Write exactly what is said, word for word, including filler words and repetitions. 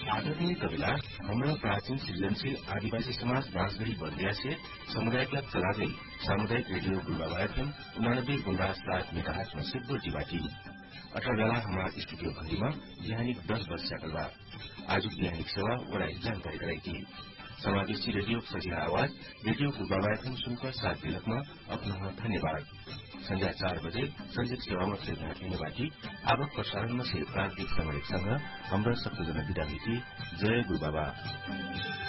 आदरणीय कविला हाम्रो प्राचीन सृजनशील आदिवासी समाज बाँसगढ़ी बर्दिया से सामुदायिक चलाते सामुदायिक रेडियो गुलबाबा एफएम उनानब्बे गुंडा सात मेगाहर्ट्ज में सिद्धपुर टीबाटी अठारह बेला हमारा स्टूडियो घड़ी में बिहानिक दस बज सकल बा। आज बिहानिक सेवा वराई जानकारी कराई थी। समावेशी रेडियो सजिला आवाज रेडियो गुलबाबा एफएम सुनकर सात दिनक में अपना धन्यवाद। संध्या चार बजे संजीव सेवा में फिर भेट हुने बाटी आवक प्रसारण में से प्रान्तिक समयक संघ हाम्रो सप्तजना विदा हुई। जय गुरु बाबा।